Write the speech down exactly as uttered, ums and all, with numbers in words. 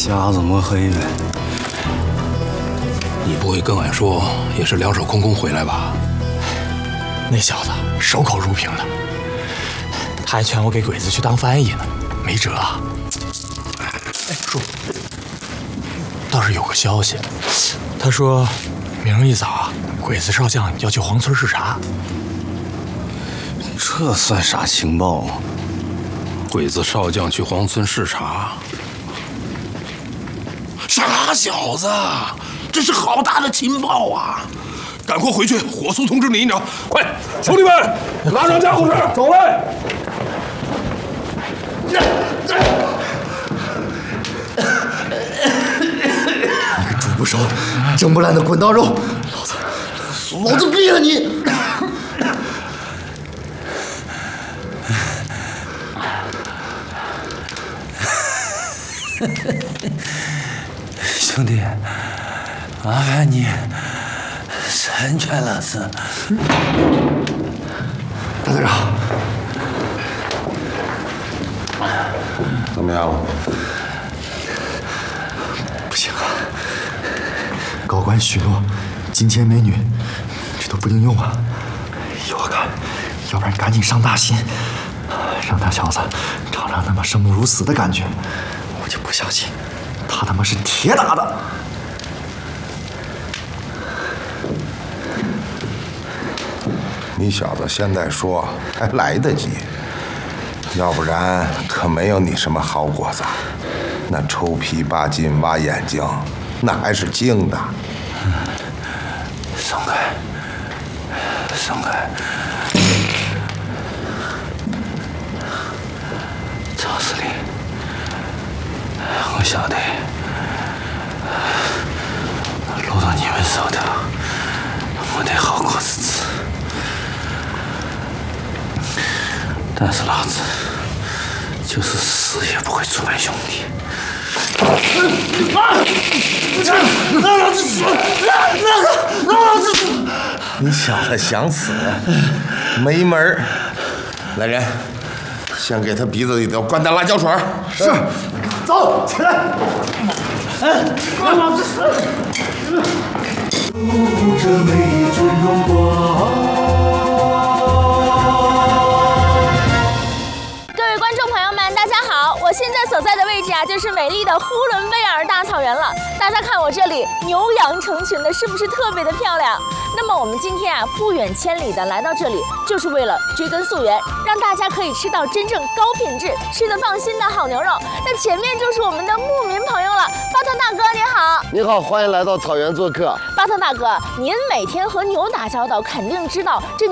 瞎子摸黑呗。 你不会跟俺说也是两手空空回来吧？ 那小子守口如瓶的，他还劝我给鬼子去当翻译呢，没辙啊。哎，叔，倒是有个消息，他说明儿一早啊，鬼子少将要去黄村视察。 这算啥情报啊？ 鬼子少将去黄村视察，傻小子，这是好大的情报啊！赶快回去，火速通知连营长！快，兄弟们，拉上家伙事，走嘞！ 你个猪不熟、整不烂的滚刀肉，老子，老子毙了你！ 兄弟，麻烦你成全老子。 大队长， 怎么样了？ 不行啊！高官许诺金钱美女，这都不应用啊！依我看，要不然赶紧上大刑，让他小子尝尝他妈生不如死的感觉。我就不相信，他他妈是铁打的。 你小子现在说还来得及，要不然可没有你什么好果子。那抽皮扒筋挖眼睛，那还是精的。 松开，松开！曹司令，我晓得，落到你们手头，我得好过日子。但是老子就是死也不会出卖兄弟。 啊！让老子死！让让让老子死！ 你小子想死，没门儿！来人，先给他鼻子里头灌点辣椒水。 是，走起来！哎，让老子死！护着美丽尊荣光。 我现在所在的位置啊，就是美丽的呼伦贝尔大草原了。大家看我这里牛羊成群的，是不是特别的漂亮？那么我们今天啊，不远千里的来到这里，就是为了追根溯源，让大家可以吃到真正高品质、吃得放心的好牛肉。那前面就是我们的牧民朋友了，巴特大哥您好。 你好，欢迎来到草原做客。 巴特大哥，您每天和牛打交道，肯定知道这